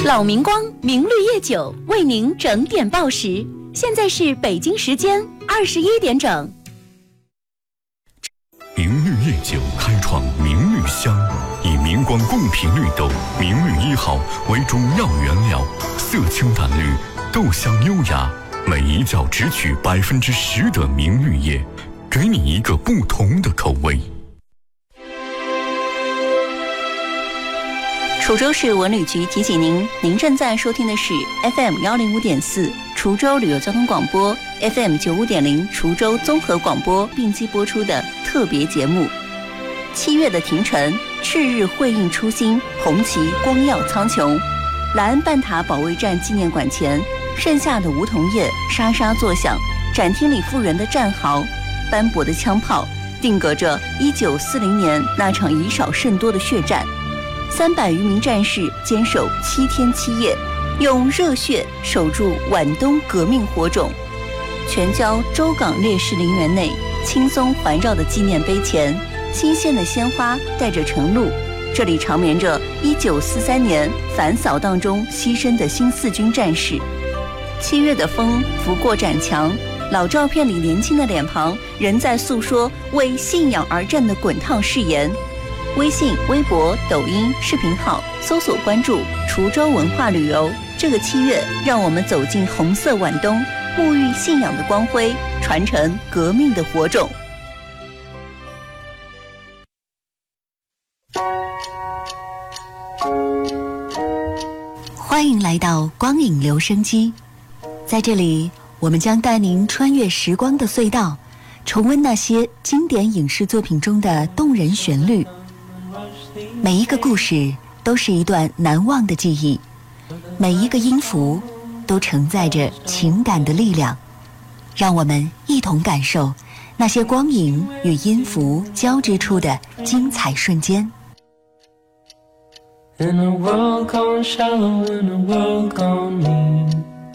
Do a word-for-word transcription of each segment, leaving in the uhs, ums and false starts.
老明光明绿叶酒为您整点报时，现在是北京时间二十一点整。 明绿叶酒开创明绿香，以明光贡品绿豆明绿一号为主要原料，色清淡绿，豆香优雅，每一窖只取百分之十的明绿叶，给你一个不同的口味。 滁州市文旅局提醒您，您正在收听的是 F M 幺零五点四滁州旅游交通广播 ，F M 九五点零滁州综合广播并机播出的特别节目。七月的庭城，赤日辉映初心，红旗光耀苍穹。莱恩半塔保卫战纪念馆前，盛夏的梧桐叶沙沙作响，展厅里复原的战壕，斑驳的枪炮，定格着一九四零年那场以少胜多的血战。三百余名战士坚守七天七夜，用热血守住皖东革命火种。全郊周港烈士陵园内，青松环绕的纪念碑前，新鲜的鲜花带着晨露。这里长眠着一九四三年反扫荡中牺牲的新四军战士。七月的风拂过展墙，老照片里年轻的脸庞仍在诉说为信仰而战的滚烫誓言。微信、微博、抖音视频号搜索关注滁州文化旅游。这个七月，让我们走进红色皖东，沐浴信仰的光辉，传承革命的火种。欢迎来到光影留声机，在这里，我们将带您穿越时光的隧道，重温那些经典影视作品中的动人旋律。每一个故事都是一段难忘的记忆，每一个音符都承载着情感的力量。让我们一同感受那些光影与音符交织出的精彩瞬间。 In a world gone shallow, in a world gone mean。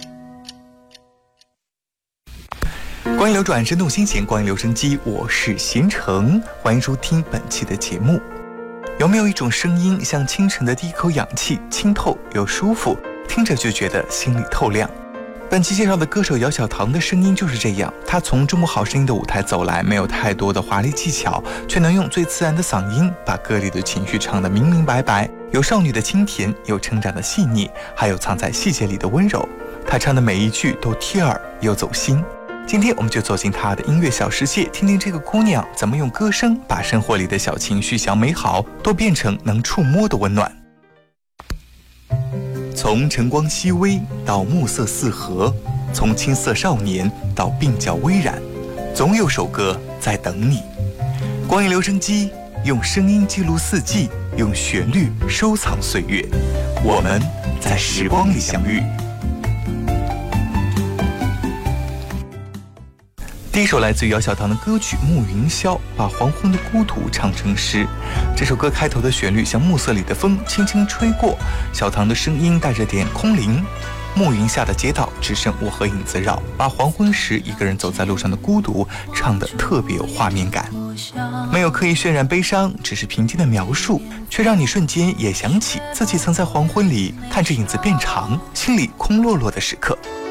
光影流转，生动心弦，光影留声机，我是贤成，欢迎收听本期的节目。有没有一种声音像清晨的第一口氧气，清透又舒服，听着就觉得心里透亮？本期介绍的歌手姚晓棠的声音就是这样，她从中国好声音的舞台走来，没有太多的华丽技巧，却能用最自然的嗓音把歌里的情绪唱得明明白白，有少女的清甜，有成长的细腻，还有藏在细节里的温柔。她唱的每一句都贴耳又走心。今天我们就走进她的音乐小世界，听听这个姑娘怎么用歌声把生活里的小情绪、小美好都变成能触摸的温暖。从晨光熹微到暮色四合，从青涩少年到鬓角微染，总有首歌在等你。光影留声机，用声音记录四季，用旋律收藏岁月，我们在时光里相遇。第一首来自于姚晓棠的歌曲《暮云霄》，把黄昏的孤独唱成诗。这首歌开头的旋律像暮色里的风轻轻吹过，晓棠的声音带着点空灵。暮云下的街道只剩我和影子绕，把黄昏时一个人走在路上的孤独唱得特别有画面感。没有刻意渲染悲伤，只是平静的描述，却让你瞬间也想起自己曾在黄昏里看着影子变长，心里空落落的时刻。